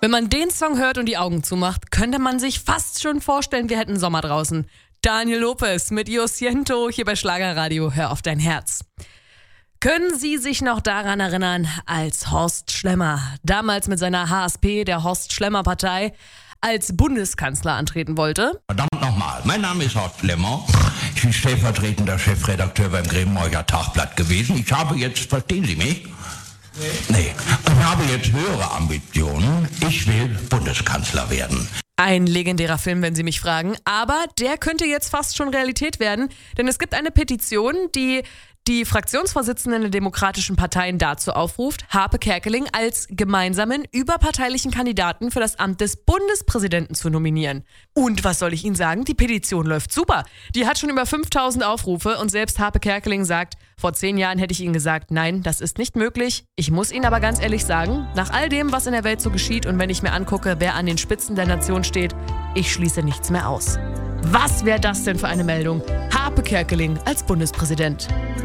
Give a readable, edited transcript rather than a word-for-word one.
Wenn man den Song hört und die Augen zumacht, könnte man sich fast schon vorstellen, wir hätten Sommer draußen. Daniel Lopez mit Yo Siento hier bei Schlagerradio. Hör auf dein Herz. Können Sie sich noch daran erinnern, als Horst Schlemmer, damals mit seiner HSP, der Horst-Schlemmer-Partei, als Bundeskanzler antreten wollte? Verdammt nochmal, mein Name ist Horst Schlemmer. Ich bin stellvertretender Chefredakteur beim Grevenbroicher Tagblatt gewesen. Ich habe jetzt, verstehen Sie mich? Nee. Ich habe jetzt höhere Ambitionen. Ich will Bundeskanzler werden. Ein legendärer Film, wenn Sie mich fragen. Aber der könnte jetzt fast schon Realität werden, denn es gibt eine Petition, die die Fraktionsvorsitzenden der demokratischen Parteien dazu aufruft, Harpe Kerkeling als gemeinsamen überparteilichen Kandidaten für das Amt des Bundespräsidenten zu nominieren. Und was soll ich Ihnen sagen? Die Petition läuft super. Die hat schon über 5000 Aufrufe und selbst Harpe Kerkeling sagt, vor 10 Jahren hätte ich Ihnen gesagt, nein, das ist nicht möglich. Ich muss Ihnen aber ganz ehrlich sagen, nach all dem, was in der Welt so geschieht und wenn ich mir angucke, wer an den Spitzen der Nation steht, ich schließe nichts mehr aus. Was wäre das denn für eine Meldung? Harpe Kerkeling als Bundespräsident.